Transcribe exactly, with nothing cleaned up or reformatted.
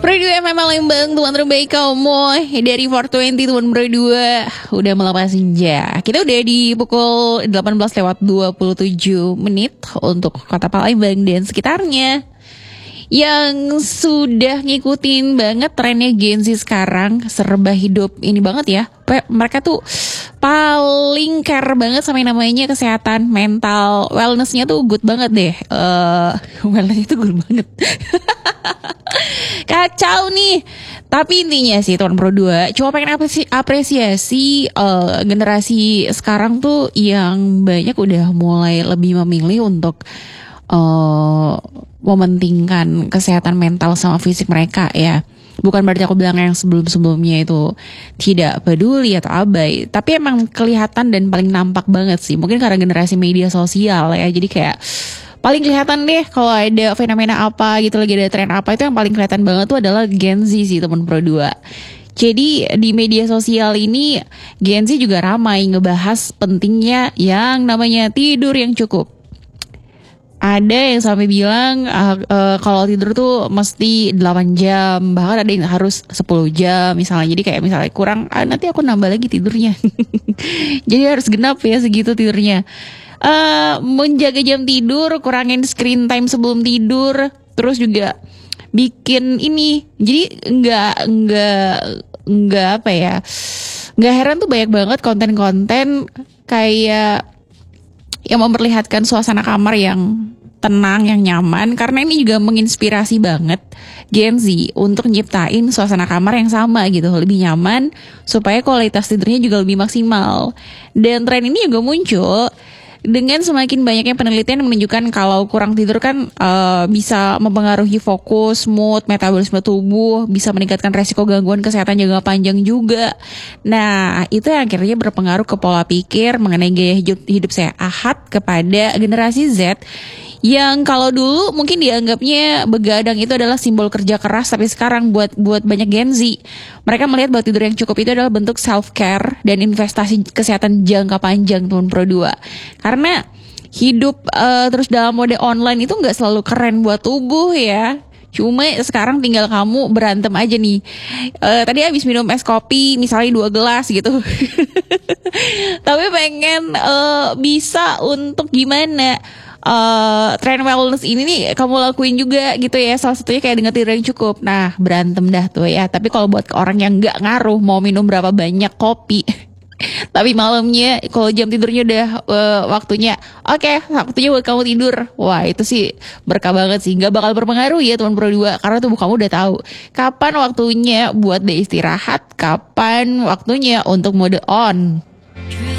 Pro dua M M Lembang, teman terbaik kamu dari four twenty teman Pro dua udah melepas senja. Kita udah di pukul delapan belas lewat dua puluh tujuh menit untuk kota Palembang dan sekitarnya. Yang sudah ngikutin banget trennya Gen Z sekarang, serba hidup ini banget ya. Mereka tuh paling care banget sama yang namanya kesehatan mental, wellnessnya tuh good banget deh. Uh, wellnessnya tuh good banget. Kacau nih. Tapi intinya sih teman Pro dua cuma pengen apresi- apresiasi uh, generasi sekarang tuh yang banyak udah mulai lebih memilih untuk uh, mementingkan kesehatan mental sama fisik mereka ya. Bukan berarti aku bilang yang sebelum-sebelumnya itu tidak peduli atau abai, tapi emang kelihatan dan paling nampak banget sih. Mungkin karena generasi media sosial ya, jadi kayak paling kelihatan deh kalau ada fenomena apa gitu, lagi ada tren apa, itu yang paling kelihatan banget tuh adalah Gen Z sih teman Pro dua. Jadi di media sosial ini Gen Z juga ramai ngebahas pentingnya yang namanya tidur yang cukup. Ada yang sampai bilang uh, uh, kalau tidur tuh mesti delapan jam, bahkan ada yang harus sepuluh jam misalnya. Jadi kayak misalnya kurang, ah, nanti aku nambah lagi tidurnya. Jadi harus genap ya segitu tidurnya. Uh, menjaga jam tidur, kurangin screen time sebelum tidur, terus juga bikin ini. Jadi nggak nggak nggak apa ya? Nggak heran tuh banyak banget konten-konten kayak yang memperlihatkan suasana kamar yang tenang, yang nyaman, karena ini juga menginspirasi banget Gen Z untuk nyiptain suasana kamar yang sama gitu, lebih nyaman supaya kualitas tidurnya juga lebih maksimal. Dan tren ini juga muncul dengan semakin banyaknya penelitian yang menunjukkan kalau kurang tidur kan uh, bisa mempengaruhi fokus, mood, metabolisme tubuh, bisa meningkatkan resiko gangguan kesehatan jangka panjang juga. Nah, itu yang akhirnya berpengaruh ke pola pikir mengenai gaya hidup, hidup sehat kepada generasi Z. Yang kalau dulu mungkin dianggapnya begadang itu adalah simbol kerja keras, tapi sekarang buat buat banyak Gen Z, mereka melihat bahwa tidur yang cukup itu adalah bentuk self care dan investasi kesehatan jangka panjang teman Pro dua. Karena hidup uh, terus dalam mode online itu nggak selalu keren buat tubuh ya. Cuma sekarang tinggal kamu berantem aja nih. Uh, tadi habis minum es kopi misalnya dua gelas gitu. Tapi pengen uh, bisa untuk gimana Uh, tren wellness ini nih kamu lakuin juga gitu ya. Salah satunya kayak dengan tidur yang cukup. Nah, berantem dah tuh ya. Tapi kalau buat orang yang gak ngaruh mau minum berapa banyak kopi tapi malamnya kalau jam tidurnya udah uh, waktunya oke, okay, waktunya buat kamu tidur. Wah, itu sih berkah banget sih. Gak bakal berpengaruh ya teman Pro dua, karena tubuh kamu udah tahu kapan waktunya buat beristirahat, kapan waktunya untuk mode on.